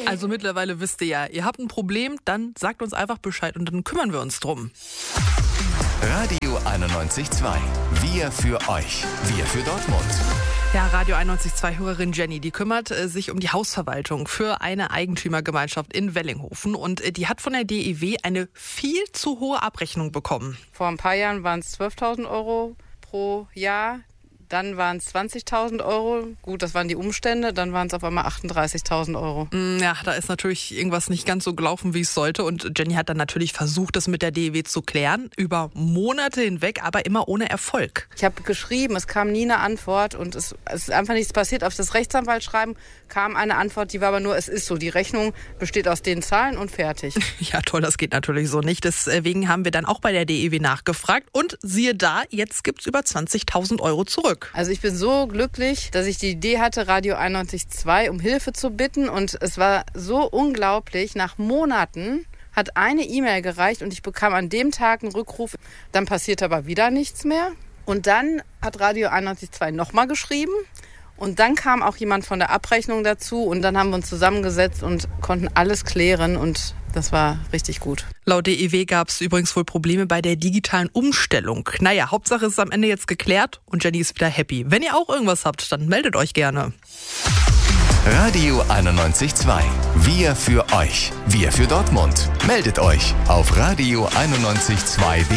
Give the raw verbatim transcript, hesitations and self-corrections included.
Also mittlerweile wisst ihr ja, ihr habt ein Problem, dann sagt uns einfach Bescheid und dann kümmern wir uns drum. Radio einundneunzig Komma zwei. Wir für euch. Wir für Dortmund. Ja, Radio einundneunzig Komma zwei Hörerin Jenny, die kümmert äh, sich um die Hausverwaltung für eine Eigentümergemeinschaft in Wellinghofen und äh, die hat von der D E W eine viel zu hohe Abrechnung bekommen. Vor ein paar Jahren waren es zwölftausend Euro pro Jahr. Dann waren es zwanzigtausend Euro. Gut, das waren die Umstände. Dann waren es auf einmal achtunddreißigtausend Euro. Ja, da ist natürlich irgendwas nicht ganz so gelaufen, wie es sollte. Und Jenny hat dann natürlich versucht, das mit der D E W zu klären. Über Monate hinweg, aber immer ohne Erfolg. Ich habe geschrieben, es kam nie eine Antwort. Und es, es ist einfach nichts passiert. Auf das Rechtsanwaltsschreiben kam eine Antwort, die war aber nur, es ist so. Die Rechnung besteht aus den Zahlen und fertig. Ja, toll, das geht natürlich so nicht. Deswegen haben wir dann auch bei der D E W nachgefragt. Und siehe da, jetzt gibt's über zwanzigtausend Euro zurück. Also ich bin so glücklich, dass ich die Idee hatte, Radio einundneunzig Komma zwei um Hilfe zu bitten. Und es war so unglaublich. Nach Monaten hat eine E-Mail gereicht und ich bekam an dem Tag einen Rückruf. Dann passierte aber wieder nichts mehr. Und dann hat Radio einundneunzig Komma zwei nochmal geschrieben. Und dann kam auch jemand von der Abrechnung dazu. Und dann haben wir uns zusammengesetzt und konnten alles klären. Und das war richtig gut. Laut D E W gab es übrigens wohl Probleme bei der digitalen Umstellung. Naja, Hauptsache ist am Ende jetzt geklärt und Jenny ist wieder happy. Wenn ihr auch irgendwas habt, dann meldet euch gerne. Radio einundneunzig Komma zwei. Wir für euch. Wir für Dortmund. Meldet euch auf radio einundneunzig Komma zwei.